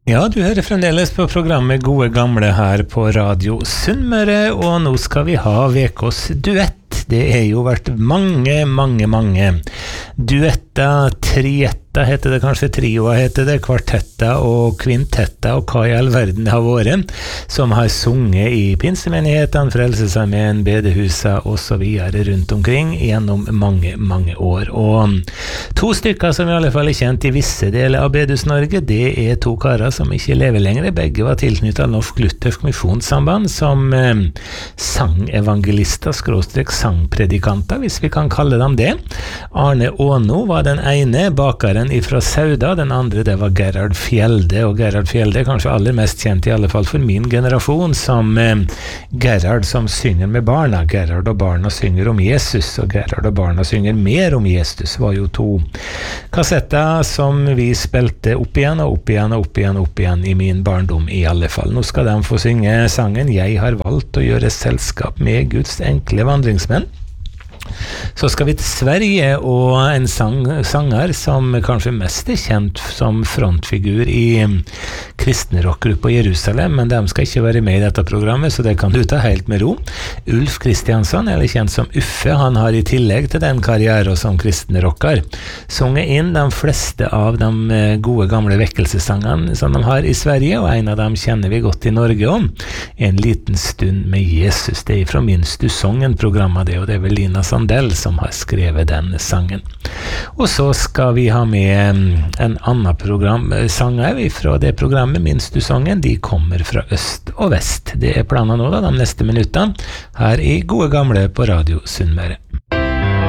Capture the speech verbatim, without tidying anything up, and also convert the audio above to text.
Ja, du hører fremdeles på programmet Gode Gamle her på Radio Sunnmøre, og nå skal vi ha vekos duett. Det er jo vært mange, mange, mange duetter, trietter heter det kanskje, trioer heter det, kvartetter og kvintetter og hva i all verden det har vært, som har sunget i pinsemenighetene, Frelsesarmeen, bedehuset og så videre rundt omkring gjennom mange, mange år. Og to stykker som i alle fall er kjent i visse deler av Bedehus-Norge, det er to karer som ikke lever lenger. Begge var tilknyttet Norsk Luthersk Misjonssamband som eh, sangevangelister, skråstrek sangpredikanter, hvis vi kan kalle dem det. Arne Åno var den ene, bakeren ifra Sauda, den andre det var Gerhard Fjelde, og Gerhard Fjelde er kanskje aller mest kjent i alle fall for min generasjon som eh, Gerhard som synger med barna. Gerhard og barna synger om Jesus, og Gerhard og barna synger mer om Jesus, var jo to kassetter som vi spilte opp igjen og opp igjen og opp igjen og opp igjen i min barndom i alle fall. Nå skal de få synge sangen «Jeg har valgt å gjøre selskap med Guds enkle vandringsmenn». Så skal vi til Sverige, og en sang, sanger som kanskje mest er kjent som frontfigur i kristne rockgruppa Jerusalem, men de skal ikke være med i dette programmet, så det kan du ta helt med ro. Ulf Kristiansson, eller kjent som Uffe, han har i tillegg til den karrieren som kristne rocker sunget inn de fleste av de gode gamle vekkelsesangene som de har i Sverige, og en av dem kjenner vi godt i Norge om. En liten stund med Jesus, det er fra Minst du Songen-programmet det, og det er vel Lina Sandell som har skrevet den sangen. Og så skal vi ha med en annen program, sanger fra det programmet Minst du Songen. De kommer fra øst og vest. Det er planen nå da, de neste minuttene, her i Gode Gamle på Radio Sunnmøre.